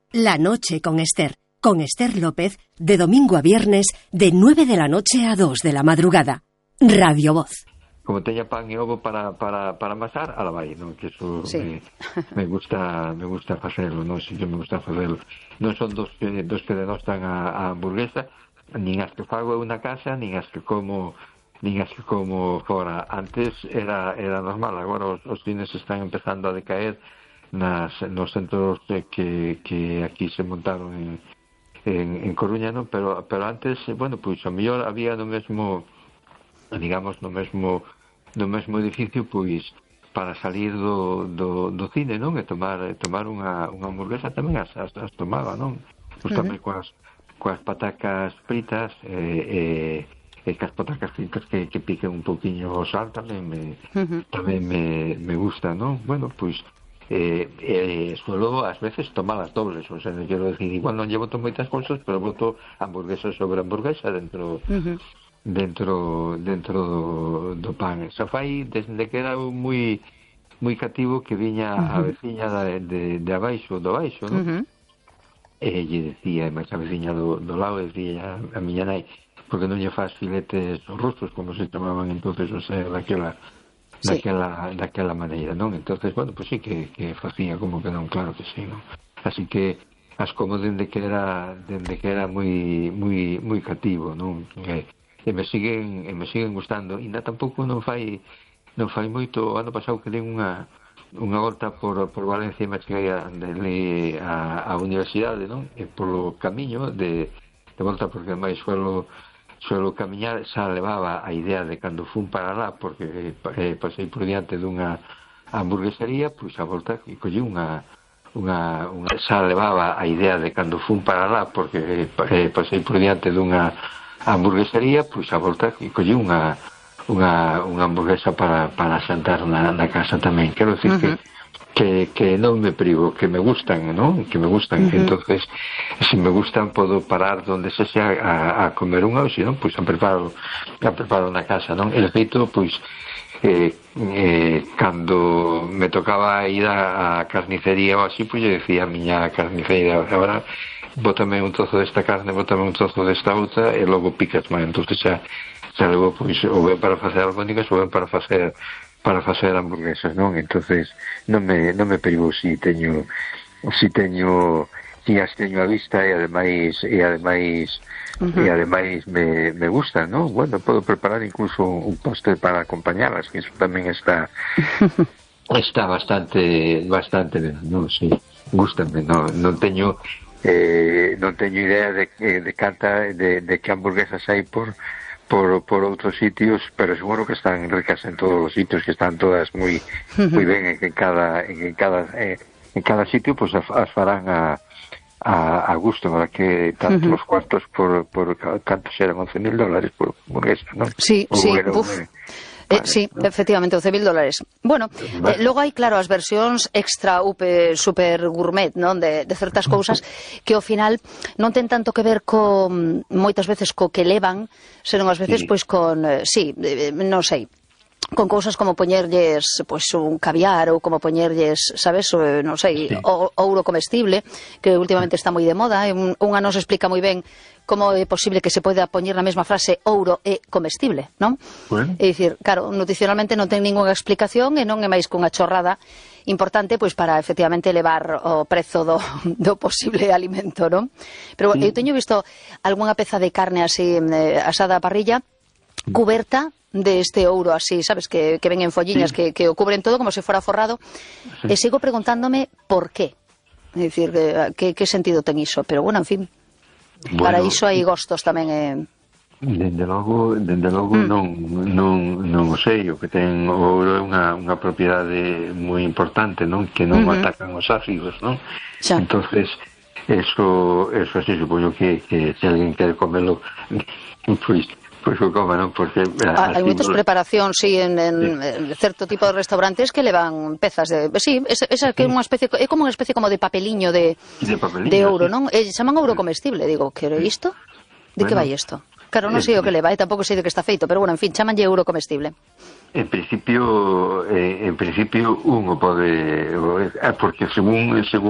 La noche con Esther López, de domingo a viernes, de 9 de la noche a 2 de la madrugada. Radio Voz. Como teña pan e ovo para amasar, ala vai, non? Que eso sí. me gusta facelo, non? Si que me gusta facelo. Non son dos que denostan a hamburguesa, nin as que fago eu na casa, nin as que como fora. Antes era normal, agora os cines están empezando a decaer nos centros que aquí se montaron en Coruña, non? Pero antes, bueno, pois a mellor había no mesmo, digamos, no mesmo edificio, pois para salir do cine, non? E tomar unha hamburguesa tamén as tomaba, non? Pois tamén coas patacas fritas e as patacas fritas que piquen un poquinho o sal tamén me gusta, non? Bueno, pois suelo ás veces tomar as dobles, o sea, non quero decir, igual non llevo moitas cousas, pero boto hamburguesa sobre hamburguesa dentro do pan. Xa fai desde que era moi cativo que viña a veciña de abaixo, do baixo, non? E lle decía, máis a veciña do lado, decía a miña nai, porque non lle faz filetes rusos, como se chamaban entonces, o sea, daquela maneira, non? Entonces, bueno, pues sí que facía como que non, claro que sí, non? Así que as como dende que era moi cativo, non? E me siguen gustando. Ainda tampouco non fai moito. O ano pasado que den unha volta por Valencia e me cheguei a universidade, non? E polo camiño de volta, porque máis suelo camiñar, xa levaba a idea de cando fun para lá, porque pasei por diante dunha hamburguesería, pois a volta e collí xa levaba a idea de cando fun para lá, porque pasei por diante dunha hamburguesería, pois a volta e collí unha hamburguesa para xantar na casa tamén. Quero dicir que non me privo, que me gustan, non? Que me gustan. Entonces, se me gustan, podo parar donde se sea a comer unha, ou se non, pois a preparo na casa, non? E de feito, pois cando me tocaba ir a carnicería ou así, pois eu decía a miña carnicería, agora bótame un trozo desta carne, bótame un trozo desta outra e logo picas máis. Entonces xa levo, pois, ou ben para facer albóndigas ou ben para facer hamburguesas, non? Entonces non me privo si as teño a vista e ademais me gustan, non? Bueno, podo preparar incluso un postre para acompañarlas, que eso tamén está bastante ben, non? Sí, gústame, non teño idea de que hamburguesas hai por outros sitios, pero seguro que están ricas en todos os sitios, que están todas moi ben en cada sitio, pues as farán a gusto, para que tanto os cuartos por cantos eran $11,000 por hamburguesa, non? Sí, sí, efectivamente, $11,000. Bueno, logo hai, claro, as versións extra super gourmet, non? De certas cousas que ao final non ten tanto que ver moitas veces co que levan, senón ás veces pois con, non sei, con cousas como poñerlles pois un caviar ou como poñerlles, sabes, non sei, ouro comestible, que últimamente está moi de moda, e unha nos explica moi ben como é posible que se poida poñer na mesma frase ouro e comestible, non? Bueno. É dicir, claro, nutricionalmente non ten ninguna explicación e non é máis que unha chorrada importante pois para efectivamente elevar o prezo do posible alimento, non? Pero eu teño visto algunha peza de carne así asada a parrilla cuberta de este ouro así, sabes, que ven en folliñas, que o cubren todo como se fora forrado, e sigo preguntándome por qué. É dicir, que sentido ten iso? Pero bueno, en fin, para iso hai gostos tamén. Dende logo non o sei. O que ten o ouro é unha propiedade moi importante, non? Que non atacan os ácidos, non? Entonces eso así, supoño que se alguén quere comelo, pois o coma, non? Porque hai moitas preparacións, en certo tipo de restaurantes que levan pezas de, esa que é unha especie, é como unha especie como de papeliño de ouro, non? Chaman ouro comestible, digo, que é isto? De que vai isto? Claro, non sei o que leva, tampouco sei de que está feito, pero bueno, en fin, chamanlle euro comestible. En principio un o pode, porque según